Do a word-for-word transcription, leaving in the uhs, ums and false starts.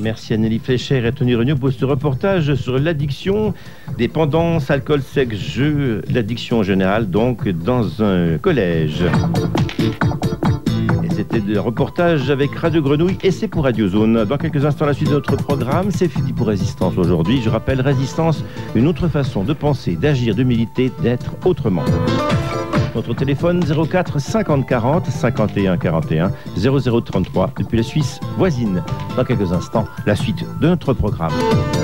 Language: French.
Merci Anneli Flécher et Tony Regnault pour ce reportage sur l'addiction, dépendance, alcool, sexe, jeu, l'addiction en général, donc dans un collège. Et c'était le reportage avec Radio Grenouille et c'est pour Radio Zone. Dans quelques instants, la suite de notre programme, c'est fini pour Résistance aujourd'hui. Je rappelle, Résistance, une autre façon de penser, d'agir, de militer, d'être autrement. Notre téléphone zéro quatre cinquante quarante cinquante et un quarante et un zéro zéro trente-trois depuis la Suisse voisine. Dans quelques instants, la suite de notre programme.